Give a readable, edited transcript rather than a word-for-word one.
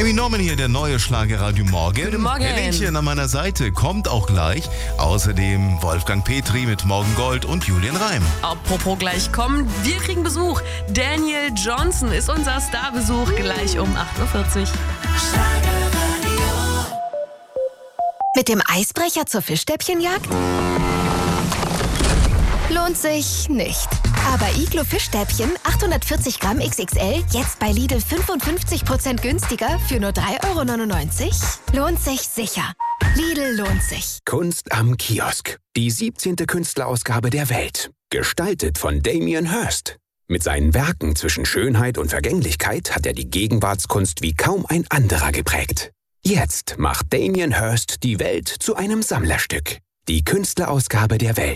Amy Norman hier, der neue Schlagerradio Morgen. Guten Morgen. Helenchen an meiner Seite kommt auch gleich. Außerdem Wolfgang Petri mit Morgen Gold und Julian Reim. Apropos gleich kommen, wir kriegen Besuch. Daniel Johnson ist unser Starbesuch gleich um 8.40 Uhr. Mit dem Eisbrecher zur Fischstäbchenjagd? Lohnt sich nicht. Aber Iglo Fischstäbchen 840 Gramm XXL jetzt bei Lidl 55% günstiger für nur 3,99 €? Lohnt sich sicher. Lidl lohnt sich. Kunst am Kiosk. Die 17. Künstlerausgabe der Welt. Gestaltet von Damien Hirst. Mit seinen Werken zwischen Schönheit und Vergänglichkeit hat er die Gegenwartskunst wie kaum ein anderer geprägt. Jetzt macht Damien Hirst die Welt zu einem Sammlerstück. Die Künstlerausgabe der Welt.